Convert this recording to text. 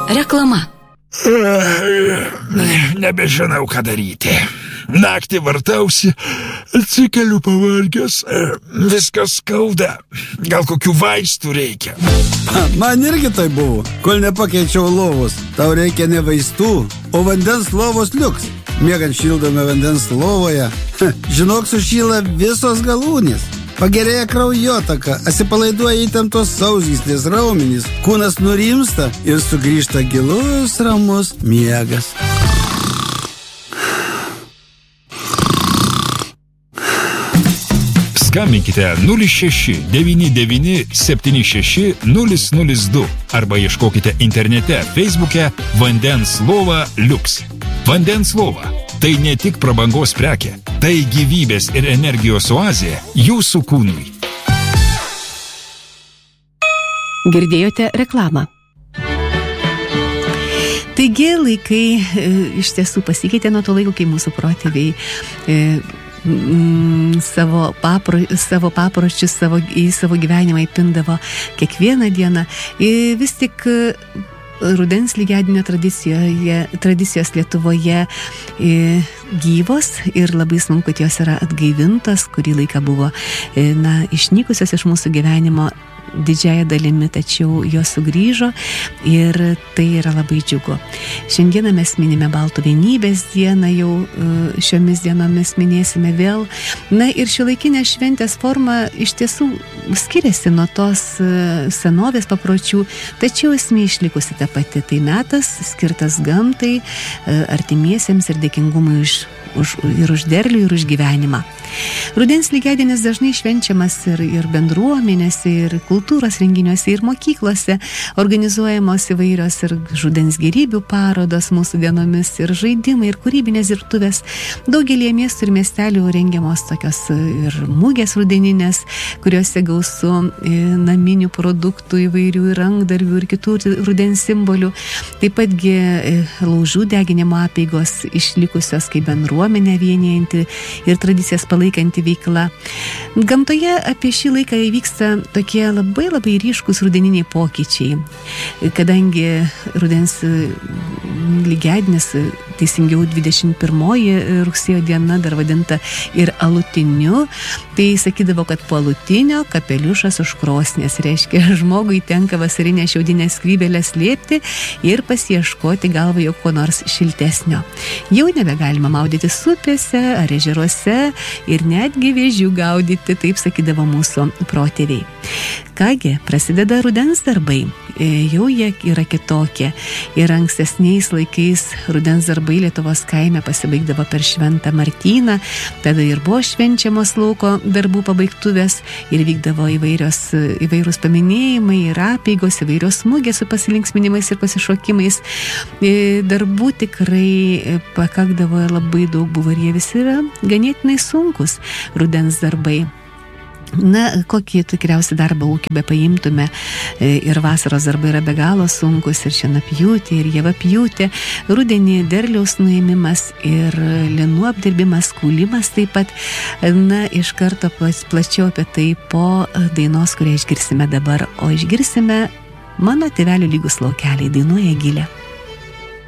Reklama. Nebežinau, ką daryti. Naktį vartausi, atsikeliu pavargęs, viskas skauda. Gal kokių vaistų reikia? Man irgi tai buvo, kol nepakeičiau lovos. Tau reikia ne vaistų, o vandens lovos liuks. Miegant šildome vandens lovoje, žinok, sušyla visos galūnės. Pagerėja kraujotaka, atsipalaiduoja įtemptos sausgyslės raumenys, kūnas nurimsta ir sugrįžta gilus ramus miegas. Skambinkite 06 99 76 002 arba ieškokite internete Facebook'e Vandens lova Liuks. Vandens lova – tai ne tik prabangos prekė, tai gyvybės ir energijos oazė jūsų kūnui. Girdėjote reklamą. Taigi laikai iš tiesų pasikeitė nuo to laiko, kai mūsų protėviai savo papročius, savo gyvenimą įpindavo kiekvieną dieną. Vis tik rudens lygiadienio tradicijos Lietuvoje gyvos ir labai smagu, kad jos yra atgaivintos, kurį laiką buvo išnykusios iš mūsų gyvenimo didžiąją dalimi, tačiau jos sugrįžo ir tai yra labai džiugu. Šiandieną mes minime Baltų vienybės dieną, jau šiomis dienomis minėsime vėl. Ir šiuolaikinė šventės forma iš tiesų skiriasi nuo tos senovės papročių, tačiau esmė išlikusi ta pati. Tai metas skirtas gamtai, artimiesiems ir dėkingumui už derlių ir už gyvenimą. Rudens lygiadienis dažnai švenčiamas ir bendruomenėse, ir kultūros renginiuose, ir mokyklose. Organizuojamos įvairios ir rudens gėrybių parodos mūsų dienomis, ir žaidimai, ir kūrybinės dirbtuvės. Daugelį miestų ir miestelių rengiamos tokios ir mugės rudeninės, kuriuose gausu naminių produktų, įvairių ir rankdarbių, ir kitų rudens simbolių. Taip patgi laužų deginimo apeigos išlikusios kaip bendruomenė vienijanti ir tradicijas palaikanti veikla. Gamtoje apie šį laiką įvyksta tokie labai labai ryškūs rudeniniai pokyčiai. Kadangi rudens lygiadienis, teisingiau 21 rugsėjo diena, dar vadinta ir alutiniu, tai sakydavo, kad po alutinio kapeliušas už krosnės. Reiškia, žmogui tenka vasarinę šiaudinę skrybėlę slėpti ir pasiieškoti galvą jau ko nors šiltesnio. Jau nebegalima maudytis upėse ar ežeruose ir netgi vėžių gaudyti, taip sakydavo mūsų protėviai. Kągi, prasideda rudens darbai, jau jie yra kitokie. Ir ankstesniais laikais rudens darbai Lietuvos kaime pasibaigdavo per Šventą Martyną, tada ir buvo švenčiamos lauko darbų pabaigtuvės ir vykdavo įvairūs paminėjimai ir apeigos, įvairios mugės su pasilinksminimais ir pasišokimais. Darbų tikrai pakakdavo ir labai daug buvo ir jie visi yra ganėtinai sunkus rudens darbai. Kokį tikriausiai darbą ūkį be paimtume, ir vasaros darbai yra be galo sunkus, ir šienapjūtė, ir javapjūtė, rudenį derliaus nuėmimas ir linų apdirbimas, kūlimas taip pat. Iš karto plačiau apie tai po dainos, kurią išgirsime dabar, o išgirsime Mano tėvelių lygus laukeliai, dainuoja Gilė.